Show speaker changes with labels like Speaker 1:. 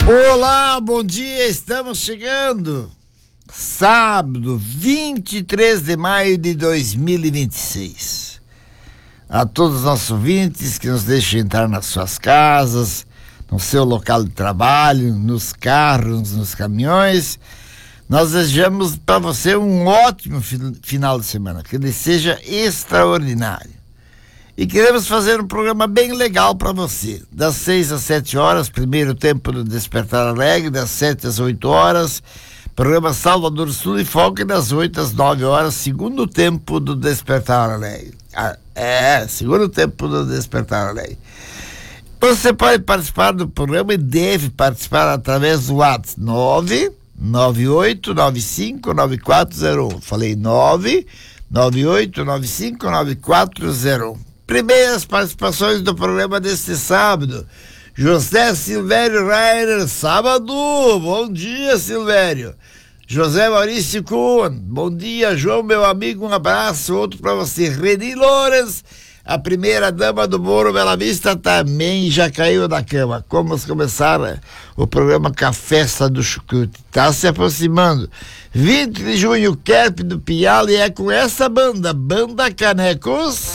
Speaker 1: Olá, bom dia, estamos chegando. Sábado, 23 de maio de 2026. A todos os nossos ouvintes que nos deixam entrar nas suas casas, no seu local de trabalho, nos carros, nos caminhões, nós desejamos para você um ótimo final de semana, que ele seja extraordinário. E queremos fazer um programa bem legal para você. Das 6 às 7 horas, primeiro tempo do Despertar Alegre, das 7 às 8 horas, programa Salvador Sul e Foco, e das 8 às 9 horas, segundo tempo do Despertar Alegre. Segundo tempo do Despertar Alegre. Você pode participar do programa e deve participar através do WhatsApp 998959401. Falei 998959401. Primeiras participações do programa deste sábado. José Silvério Rainer, sábado. Bom dia, Silvério. José Maurício Kuhn, bom dia, João, meu amigo, um abraço. Outro para você. Reni Loures, a primeira dama do Morro Bela Vista, também já caiu da cama. Vamos começar o programa com a festa do chucrute. Está se aproximando. 20 de junho, Kerp do Piala, e é com essa banda, Banda Canecos.